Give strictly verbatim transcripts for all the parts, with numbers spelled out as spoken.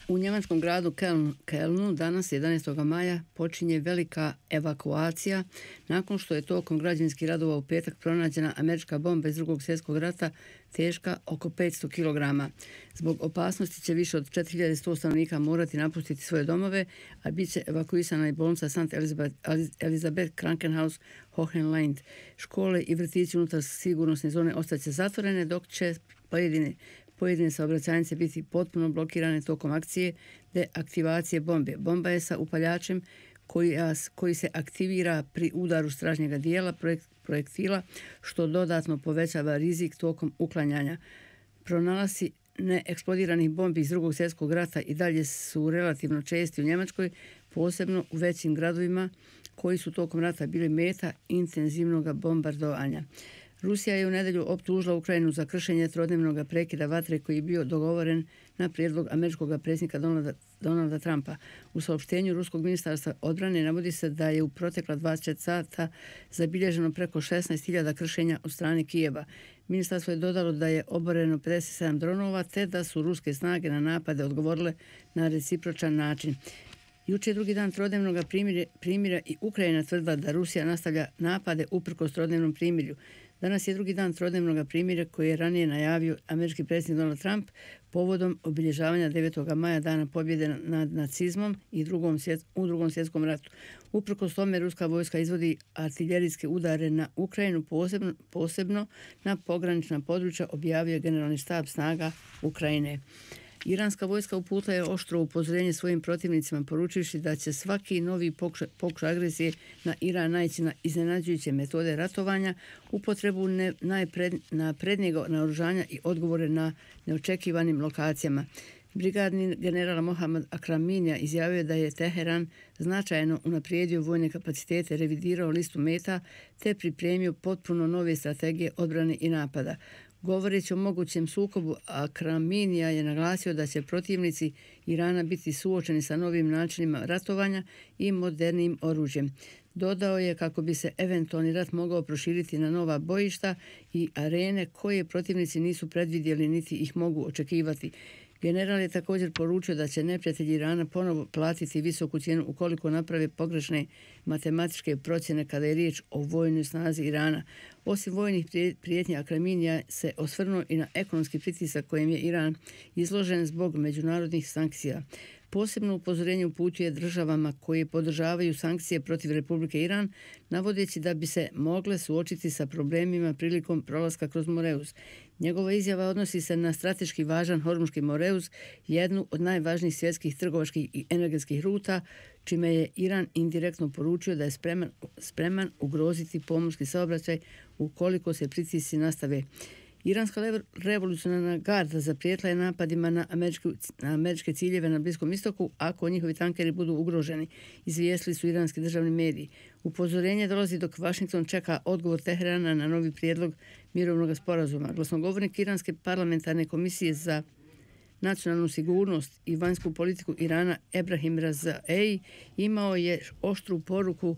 U njemačkom gradu Kelnu, Kelnu danas jedanaestog maja počinje velika evakuacija nakon što je tokom građevinskih radova u petak pronađena američka bomba iz drugog svjetskog rata teška oko petsto kilograma. Zbog opasnosti će više od četiri hiljade sto stanovnika morati napustiti svoje domove, a bit će evakuisana i bolnica Sankt Elizabeth, Elizabeth Krankenhaus Hohenland. Škole i vrtići unutar sigurnosne zone ostaće zatvorene, dok će pojedine Pojedine saobraćajnice biti potpuno blokirane tokom akcije deaktivacije bombe. Bomba je sa upaljačem koji, koji se aktivira pri udaru stražnjega dijela projektila, što dodatno povećava rizik tokom uklanjanja. Pronalasci neeksplodiranih bombi iz drugog svjetskog rata i dalje su relativno česti u Njemačkoj, posebno u većim gradovima koji su tokom rata bili meta intenzivnog bombardovanja. Rusija je u nedjelju optužila Ukrajinu za kršenje trodnevnog prekida vatre koji je bio dogovoren na prijedlog američkog predsjednika Donalda, Donalda Trumpa. U saopštenju Ruskog ministarstva odbrane navodi se da je u protekla dvadeset četiri sata zabilježeno preko šesnaest hiljada kršenja od strane Kijeva. Ministarstvo je dodalo da je oboreno pedeset sedam dronova te da su ruske snage na napade odgovorile na recipročan način. Jučer drugi dan trodnevnog primirja i Ukrajina tvrdila da Rusija nastavlja napade uprkos trodnevnom primirju. Danas je drugi dan trodnevnog primirja koji je ranije najavio američki predsjednik Donald Trump povodom obilježavanja devetog maja, dana pobjede nad nacizmom i drugom svjet, u drugom svjetskom ratu. Uprkos tome ruska vojska izvodi artiljerijske udare na Ukrajinu, posebno, posebno na pogranična područja, objavio generalni štab snaga Ukrajine. Iranska vojska uputila je oštro upozorenje svojim protivnicima, poručivši da će svaki novi pokušaj, pokušaj agresije na Iran naići na iznenađujuće metode ratovanja, upotrebu ne, najpred, naprednijeg naoružanja i odgovore na neočekivanim lokacijama. Brigadni general Mohammad Akraminja izjavio da je Teheran značajno unaprijedio vojne kapacitete, revidirao listu meta te pripremio potpuno nove strategije odbrane i napada. Govoreći o mogućem sukobu, Akraminja je naglasio da će protivnici Irana biti suočeni sa novim načinima ratovanja i modernim oružjem. Dodao je kako bi se eventualni rat mogao proširiti na nova bojišta i arene koje protivnici nisu predvidjeli niti ih mogu očekivati. General je također poručio da će neprijatelji Irana ponovo platiti visoku cijenu ukoliko naprave pogrešne matematičke procjene kada je riječ o vojnoj snazi Irana. Osim vojnih prijetnji, Akraminja se osvrnuo i na ekonomski pritisak kojem je Iran izložen zbog međunarodnih sankcija. Posebno upozorenje uputuje državama koje podržavaju sankcije protiv Republike Iran, navodeći da bi se mogle suočiti sa problemima prilikom prolaska kroz Moreuz. Njegova izjava odnosi se na strateški važan Hormuški Moreuz, jednu od najvažnijih svjetskih trgovačkih i energetskih ruta, čime je Iran indirektno poručio da je spreman, spreman ugroziti pomorski saobraćaj ukoliko se pritisci nastave. Iranska revolucionarna garda zaprijetila je napadima na američke, na američke ciljeve na Bliskom istoku ako njihovi tankeri budu ugroženi, izvijestili su iranski državni mediji. Upozorenje dolazi dok Washington čeka odgovor Teherana na novi prijedlog mirovnog sporazuma. Glasnogovornik Iranske parlamentarne komisije za nacionalnu sigurnost i vanjsku politiku Irana Ebrahim Razaei imao je oštru poruku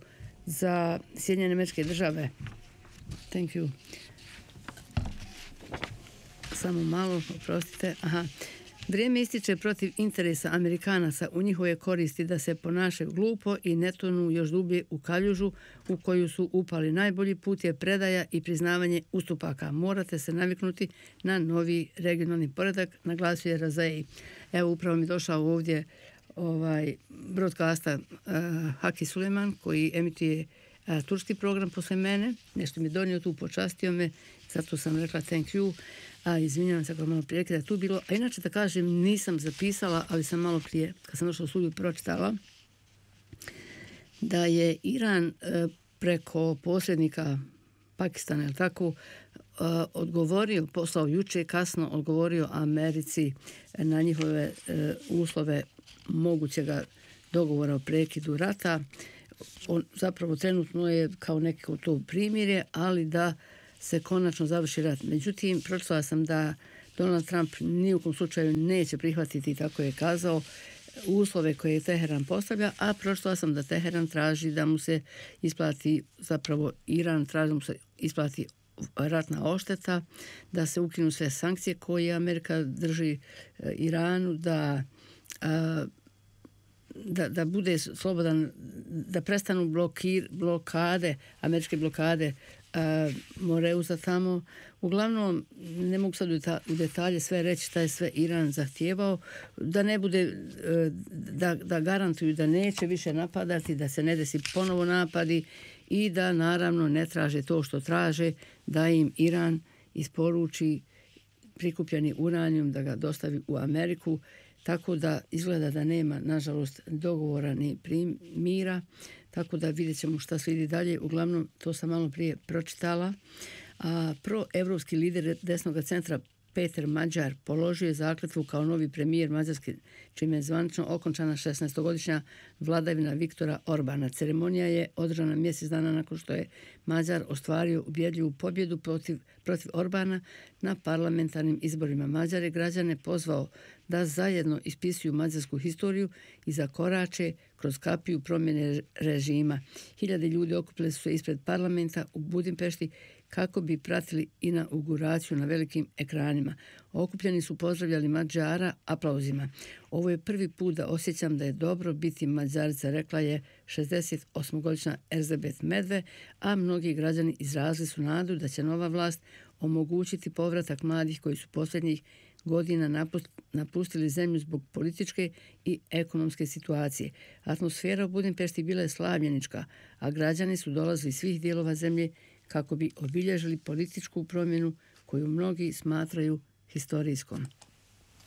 za Sjedinjene Američke Države. Thank you. Samo malo, oprostite. Aha. Vrijeme ističe protiv interesa Amerikanaca u njihove koristi da se ponašaju glupo i ne tonu još dublje u kaljužu u koju su upali. Najbolji put je predaja i priznavanje ustupaka. Morate se naviknuti na novi regionalni poredak, naglasio je Razaei. Evo, upravo mi došao ovdje ovaj broadcasta uh, Haki Suleman koji emituje uh, turski program posle mene. Nešto mi donio tu, počastio me, zato sam rekla thank you. A izvinjavam se ako malo prije da je tu bilo. A inače da kažem, nisam zapisala, ali sam malo prije, kad sam došla u studiju, pročitala da je Iran preko posrednika Pakistana, je li tako, odgovorio, poslao juče kasno, odgovorio Americi na njihove uslove mogućega dogovora o prekidu rata. On zapravo trenutno je kao neko to primirje, ali da se konačno završi rat. Međutim, pročitala sam da Donald Trump ni u kom slučaju neće prihvatiti, tako je kazao, uslove koje Teheran postavlja, a pročitala sam da Teheran traži da mu se isplati, zapravo Iran traži da mu se isplati ratna ošteta, da se ukinu sve sankcije koje Amerika drži Iranu, da da, da bude slobodan, da prestanu blokir, blokade, američke blokade Moreuza tamo. Uglavnom, ne mogu sad u detalje sve reći šta je sve Iran zahtijevao, da ne bude, da, da garantuju da neće više napadati, da se ne desi ponovo napadi i da naravno ne traže to što traže, da im Iran isporuči prikupljeni uranijum, da ga dostavi u Ameriku, tako da izgleda da nema, nažalost, dogovora ni mira, tako da vidjet ćemo šta slijedi dalje. Uglavnom, to sam malo prije pročitala. A proevropski lider desnog centra Peter Mađar položio je zakletvu kao novi premijer Mađarske, čime je zvanično okončana šesnaestogodišnja vladavina Viktora Orbana. Ceremonija je održana mjesec dana nakon što je Mađar ostvario ubjedljivu pobjedu protiv, protiv Orbana na parlamentarnim izborima. Mađar je građane pozvao da zajedno ispisuju mađarsku historiju i zakorače kroz kapiju promjene režima. Hiljade ljudi okupili su se ispred parlamenta u Budimpešti kako bi pratili inauguraciju na velikim ekranima. Okupljeni su pozdravljali Mađara aplauzima. Ovo je prvi put da osjećam da je dobro biti Mađarica, rekla je šezdesetosmogodišnja Elizabeth Medve, a mnogi građani izrazili su nadu da će nova vlast omogućiti povratak mladih koji su posljednjih godina napustili zemlju zbog političke i ekonomske situacije. Atmosfera u Budimpešti bila je slavljenička, a građani su dolazili iz svih dijelova zemlje kako bi obilježili političku promjenu koju mnogi smatraju historijskom.